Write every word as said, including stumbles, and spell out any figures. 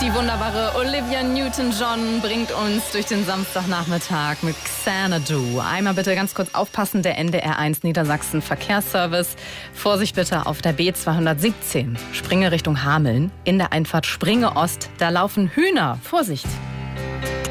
Die wunderbare Olivia Newton-John bringt uns durch den Samstagnachmittag mit Xanadu. Einmal bitte ganz kurz aufpassen, der N D R eins Niedersachsen Verkehrsservice. Vorsicht bitte auf der B zweihundertsiebzehn. Springe Richtung Hameln. In der Einfahrt Springe Ost, da laufen Hühner. Vorsicht!